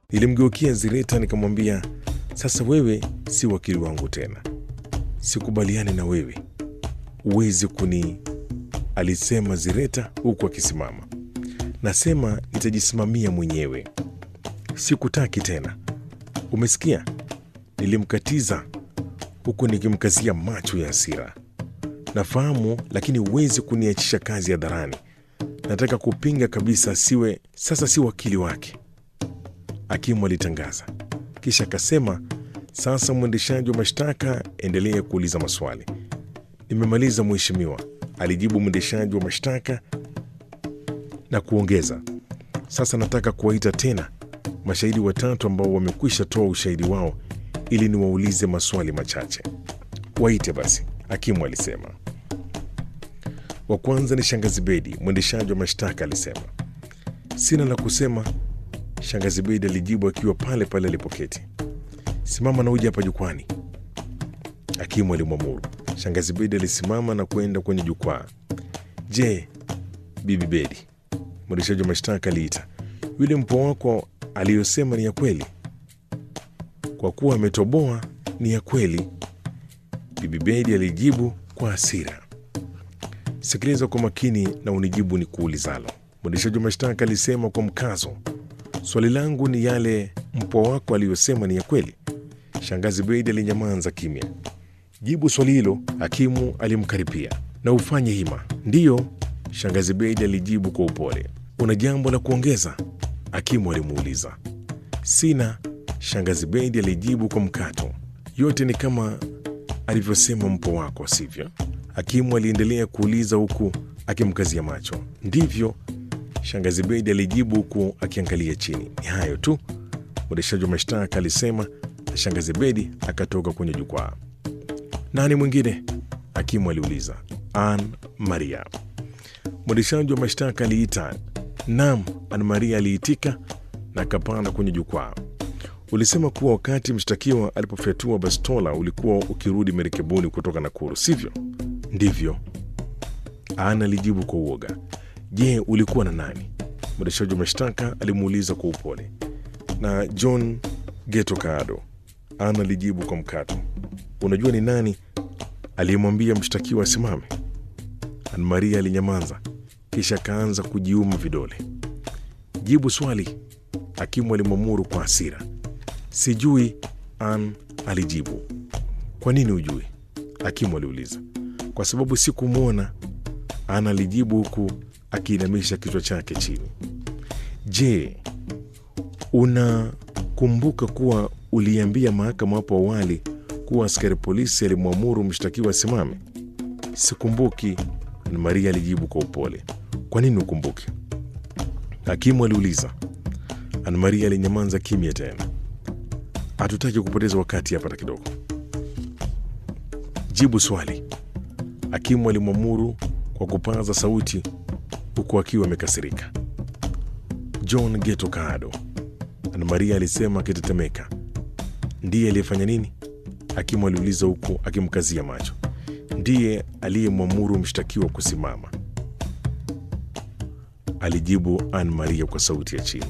Nilimgeukia Zireta nikamwambia, sasa wewe si wakili wangu tena, sikubaliani na wewe, uwezi alisema Zireta huku akisimama. Nasema nitajisimamia mwenyewe, sikutaki tena, umesikia? Nilimkatiza huku nikimkazia macho ya hasira. Nafahamu, lakini uwezi kuniachisha kazi hadharani. Nataka kupinga kabisa, sasa si wakili wake, hakimu alitangaza. Kisha akasema, sasa mwendeshaji wa mashtaka, endelea kuuliza maswali. Nimemaliza mheshimiwa, alijibu mwendeshaji wa mashtaka na kuongeza, sasa nataka kuwaita tena mashahidi watatu ambao wamekwisha toa ushahidi wao ili niwaulize maswali machache. Waite basi, hakimu alisema. Wa kwanza ni Shangazi Bedi, mwendeshaji wa mashtaka alisema. Sina la kusema, Shangazi Bedi alijibu akiwa pale pale alipoketi. Simama na uje hapa jukwani, hakimu alimwamuru. Shangazi Bedi alisimama na kwenda kwenye jukwaa. Je, Bibi Bedi, mwendeshaji wa mashtaka aliita, yule mpwa wako aliyosema ni ya kweli? Kwa kuwa ametoboa, ni ya kweli, Bibi Bedi alijibu kwa hasira. Sikiliza kwa makini na unijibu ni kuulizalo, mwendeshaji wa mashtaka alisema kwa mkazo. Swali langu ni yale mpwa wako aliyosema ni ya kweli? Shangazi Bedi alinyamaza kimya. Jibu swali hilo, hakimu alimkaripia. Na ufanye hima. Ndiyo, Shangazi Bedi alijibu kwa upole. Una jambo la kuongeza? Hakimu alimuuliza. Sina, Shangazi Bedi alijibu kwa mkato. Yote ni kama alivyosema mpwa wako, sivyo? Hakimu aliendelea kuuliza huku akimkazia macho. Ndivyo, Shangazi Bedi alijibu huku akiangalia chini. Ni hayo tu, mwendeshaji wa mashtaka alisema, na Shangazi Bedi akatoka kwenye jukwaa. Nani mwingine? Hakimu aliuliza. Ann Maria, mwendeshaji wa mashtaka aliita. Naam, Ann Maria aliitika na akapanda kwenye jukwaa. Ulisema kuwa wakati mshtakiwa alipofyatua bastola ulikuwa ukirudi merikebuni kutoka Nakuru, sivyo? Ndivyo, Ann alijibu kwa uoga. Je, ulikuwa na nani? Mwendeshaji wa mashtaka alimuuliza kwa upole. Na John Geto Kaado, Ann alijibu kwa mkato. Unajua ni nani aliyemwambia mshtakiwa asimame? Ann Maria alinyamaza, kisha akaanza kujiuma vidole. Jibu swali, hakimu alimwamuru kwa hasira. Sijui, Ann alijibu. Kwa nini hujui? Hakimu aliuliza. Kwa sababu sikumwona, Ann alijibu huku akiinamisha kichwa chake chini. Je, unakumbuka kuwa uliambia mahakama hapo awali kuwa askari polisi alimwamuru mshtakiwa asimame? Sikumbuki, Ann Maria alijibu kwa upole. Kwa nini ukumbuke? Hakimu aliuliza. Ann Maria alinyamaza kimya tena. Hatutaki kupoteza wakati hapa hata kidogo. Jibu swali, hakimu alimwamuru kwa kupaza sauti huku akiwa amekasirika. John Geto Kaado, Ann Maria alisema akitetemeka. Ndiye aliyefanya nini? Hakimu aliuliza huku akimkazia macho. Ndiye aliyemwamuru mshtakiwa kusimama, alijibu Ann Maria kwa sauti ya chini.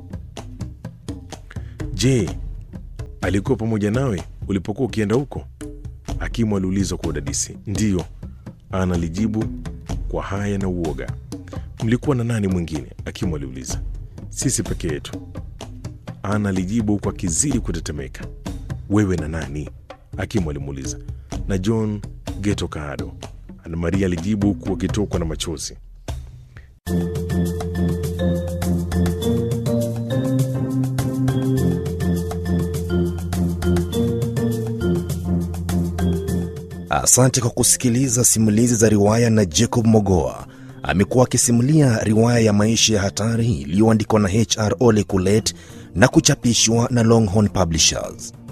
Je, alikuwa pamoja nawe ulipokuwa ukienda huko? Hakimu aliuliza kwa udadisi. Ndiyo, Ann alijibu kwa haya na uoga. Mlikuwa na nani mwingine? Hakimu aliuliza. Sisi peke yetu, Ann alijibu huku akizidi kutetemeka. Wewe na nani? Hakimu alimuuliza. Na John Geto Kaado, Ann Maria alijibu huku akitokwa na machozi. Asante kwa kusikiliza simulizi za riwaya na Jacob Mogoa. Amekuwa akisimulia riwaya ya maisha ya hatari iliyoandikwa na HR Ole Kulet na kuchapishwa na Longhorn Publishers.